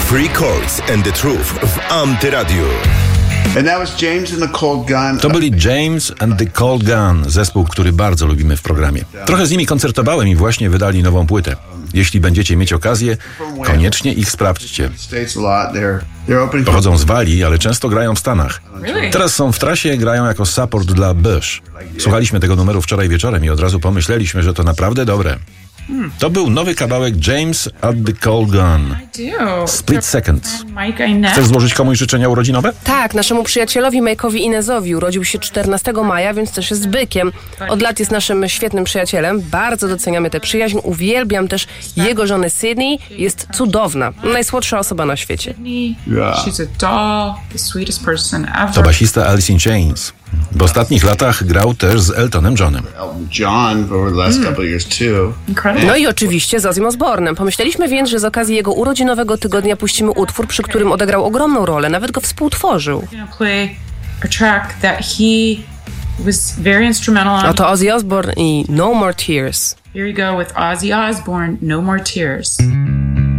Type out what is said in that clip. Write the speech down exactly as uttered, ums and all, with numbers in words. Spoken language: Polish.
Free Chords and the Truth w Antyradiu. And that was James and the Cold Gun. To byli James and the Cold Gun, zespół, który bardzo lubimy w programie. Trochę z nimi koncertowałem i właśnie wydali nową płytę. Jeśli będziecie mieć okazję, koniecznie ich sprawdźcie. Pochodzą z Walii, ale często grają w Stanach. Teraz są w trasie, grają jako support dla Bush. Słuchaliśmy tego numeru wczoraj wieczorem i od razu pomyśleliśmy, że to naprawdę dobre. To był nowy kawałek James at the Cold Gun. Split Seconds. Chcesz złożyć komuś życzenia urodzinowe? Tak, naszemu przyjacielowi Mike'owi Inezowi urodził się czternastego maja, więc też jest bykiem. Od lat jest naszym świetnym przyjacielem. Bardzo doceniamy tę przyjaźń. Uwielbiam też jego żonę Sydney. Jest cudowna. Najsłodsza osoba na świecie. To basista Alice in Chains. W ostatnich latach grał też z Eltonem Johnem. No i oczywiście z Ozzy Osbournem. Pomyśleliśmy więc, że z okazji jego urodzinowego tygodnia puścimy utwór, przy którym odegrał ogromną rolę, nawet go współtworzył. Oto Ozzy Osbourne i No More Tears. Here we go with Ozzy Osbourne, No More Tears.